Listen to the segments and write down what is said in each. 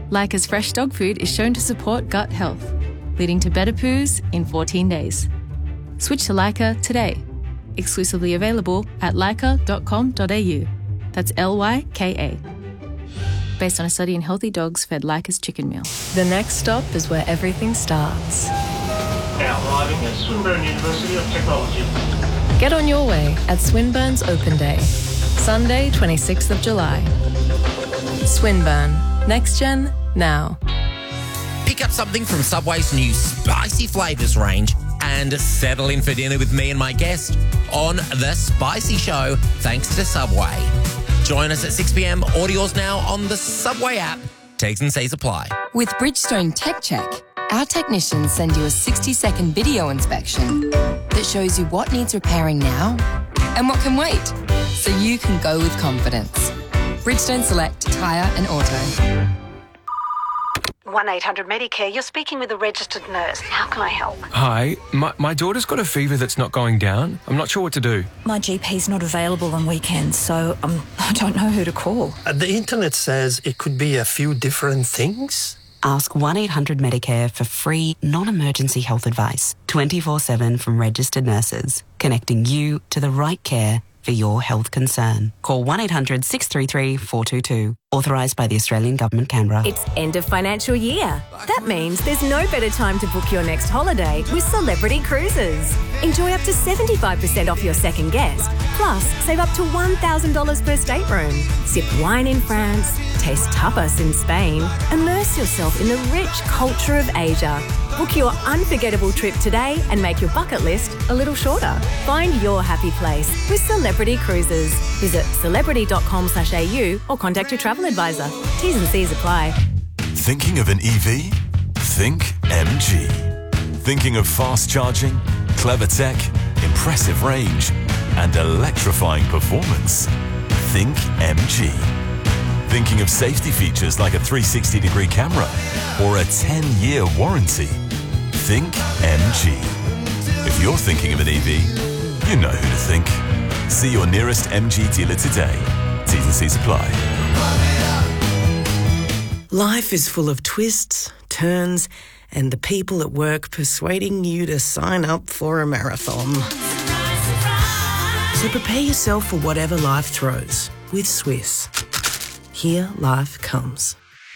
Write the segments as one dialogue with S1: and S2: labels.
S1: Leica's fresh dog food is shown to support gut health, leading to better poos in 14 days. Switch to Leica today. Exclusively available at leica.com.au. That's Lyka. Based on a study in healthy dogs fed Leica's chicken meal.
S2: The next stop is where everything starts.
S3: Now arriving at Swinburne University of Technology.
S2: Get on your way at Swinburne's Open Day, Sunday, 26th of July. Swinburne. Next Gen, now.
S4: Pick up something from Subway's new spicy flavours range and settle in for dinner with me and my guest on The Spicy Show, thanks to Subway. Join us at 6 p.m. Order yours now on the Subway app. T's and C's apply.
S5: With Bridgestone Tech Check, our technicians send you a 60-second video inspection that shows you what needs repairing now and what can wait, so you can go with confidence. Bridgestone Select Tyre and Auto.
S6: 1-800-Medicare, you're speaking with a registered nurse. How can I help?
S7: Hi, my daughter's got a fever that's not going down. I'm not sure what to do.
S8: My GP's not available on weekends, so I don't know who to call.
S9: The internet says it could be a few different things.
S10: Ask 1-800-Medicare for free, non-emergency health advice, 24/7 from registered nurses, connecting you to the right care for your health concern. Call 1-800-633-422. Authorised by the Australian Government, Canberra.
S11: It's end of financial year. That means there's no better time to book your next holiday with Celebrity Cruises. Enjoy up to 75% off your second guest. Plus, save up to $1,000 per stateroom. Sip wine in France, taste tapas in Spain, immerse yourself in the rich culture of Asia. Book your unforgettable trip today and make your bucket list a little shorter. Find your happy place with Celebrity Cruises. Visit celebrity.com/au or contact your travel advisor. T's and C's apply.
S12: Thinking of an EV? Think MG. Thinking of fast charging, clever tech, impressive range, and electrifying performance? Think MG. Thinking of safety features like a 360-degree camera or a 10-year warranty? Think MG. If you're thinking of an EV, you know who to think. See your nearest MG dealer today. T's and C's apply.
S13: Life is full of twists, turns, and the people at work persuading you to sign up for a marathon. So prepare yourself for whatever life throws with Swiss. Here life comes.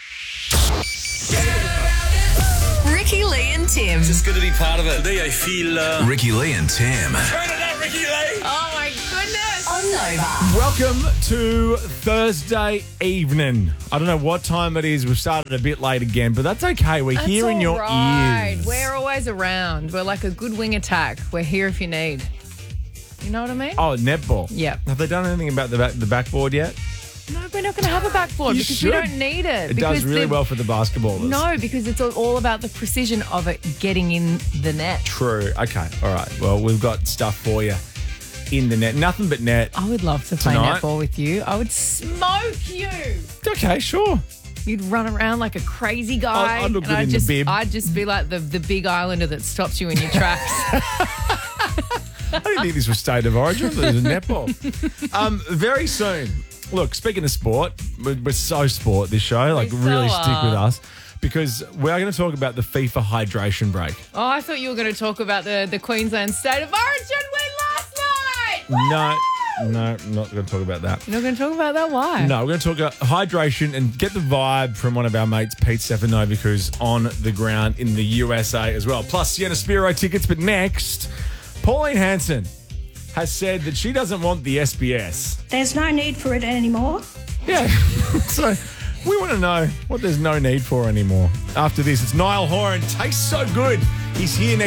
S5: Ricky Lee and Tim.
S14: It's just good to be part of it. Today I feel...
S12: Ricky Lee and Tim.
S14: Turn it up, Ricky Lee!
S5: Oh my goodness. On Nova.
S15: Welcome to Thursday evening. I don't know what time it is. We've started a bit late again, but that's okay. We're here in your ears.
S16: We're always around. We're like a good wing attack. We're here if you need. You know what I mean?
S15: Oh, netball.
S16: Yep.
S15: Have they done anything about the backboard yet?
S16: No, we're not going to have a backboard because we don't need it.
S15: It does really well for the basketballers.
S16: No, because it's all about the precision of it getting in the net.
S15: True. Okay. All right. Well, we've got stuff for you in the net. Nothing but net.
S16: I would love to play
S15: tonight.
S16: netball with you. I would smoke you.
S15: Okay, sure.
S16: You'd run around like a crazy guy.
S15: I'd look good in the bib.
S16: I'd just be like the big islander that stops you in your tracks.
S15: I didn't think this was State of Origin. It was a netball. Very soon. Look, speaking of sport, we're so sport this show. Like, really stick with us because we're going to talk about the FIFA hydration break.
S16: Oh, I thought you were going to talk about the Queensland State of Origin win last night.
S15: No, I'm not going to talk about that.
S16: You're not going to talk about that? Why?
S15: No, we're going to talk about hydration and get the vibe from one of our mates, Pete Stefanovic, who's on the ground in the USA as well. Plus, Sienna Spiro tickets. But next, Pauline Hanson has said that she doesn't want the SBS.
S17: There's no need for it anymore.
S15: Yeah. So we want to know what there's no need for anymore. After this, it's Niall Horan. Tastes so good. He's here next.